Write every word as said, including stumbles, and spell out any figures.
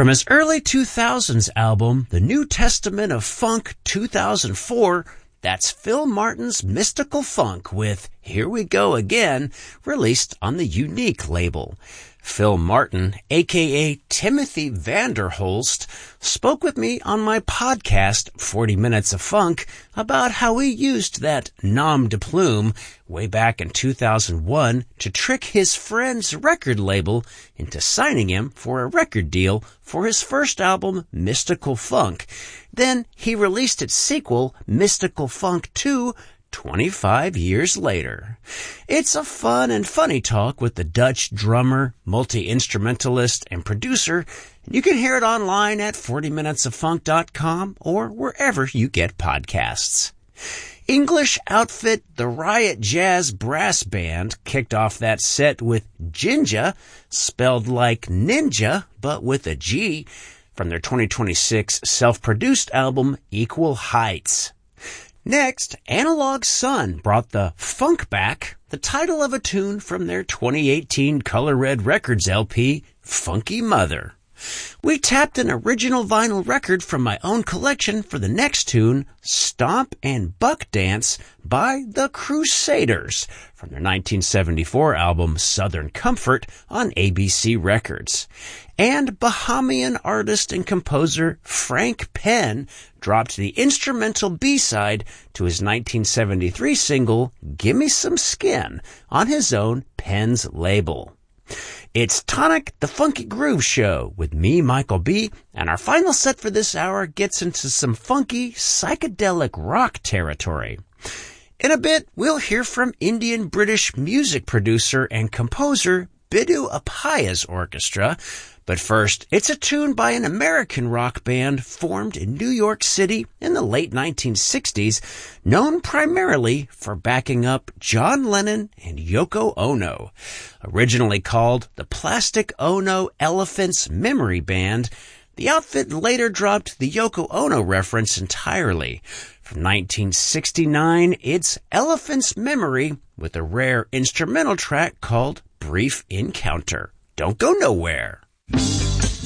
From his early two thousands album, The New Testament of Funk two thousand four, that's Phil Martin's Mystical Funk with Here We Go Again, released on the Unique label. Phil Martin, aka Timothy Vanderholst, spoke with me on my podcast, forty minutes of Funk, about how he used that nom de plume way back in two thousand one to trick his friend's record label into signing him for a record deal for his first album, Mystical Funk. Then he released its sequel, Mystical Funk two, twenty-five years later. It's a fun and funny talk with the Dutch drummer, multi-instrumentalist, and producer. You can hear it online at forty minutes of funk dot com or wherever you get podcasts. English outfit The Riot Jazz Brass Band kicked off that set with Jinja, spelled like ninja, but with a G, from their twenty twenty-six self-produced album Equal Heights. Next, Analog Sun brought the funk back, the title of a tune from their twenty eighteen Color Red Records L P, Funky Mother. We tapped an original vinyl record from my own collection for the next tune, Stomp and Buck Dance by The Crusaders, from their nineteen seventy-four album Southern Comfort on A B C Records. And Bahamian artist and composer Frank Penn dropped the instrumental B-side to his nineteen seventy-three single, Gimme Some Skin, on his own Penn's label. It's Tonic the Funky Groove Show with me, Michael B., and our final set for this hour gets into some funky, psychedelic rock territory. In a bit, we'll hear from Indian-British music producer and composer Biddu Appaya's orchestra. But first, it's a tune by an American rock band formed in New York City in the late nineteen sixties, known primarily for backing up John Lennon and Yoko Ono. Originally called the Plastic Ono Elephants Memory Band, the outfit later dropped the Yoko Ono reference entirely. From nineteen sixty-nine, it's Elephant's Memory with a rare instrumental track called Brief Encounter. Don't go nowhere.